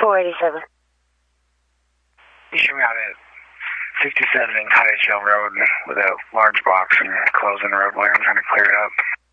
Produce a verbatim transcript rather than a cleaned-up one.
four eighty-seven. You show me out at sixty-seven in Cottage Hill Road with a large box and closing the roadway. I'm trying to clear it up.